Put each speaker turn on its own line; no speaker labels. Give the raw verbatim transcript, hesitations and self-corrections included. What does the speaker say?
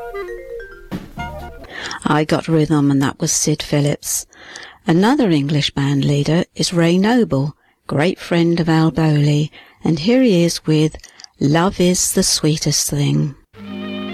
I Got Rhythm, and that was Sid Phillips. Another English band leader is Ray Noble, great friend of Al Bowley, and here he is with Love Is the Sweetest Thing.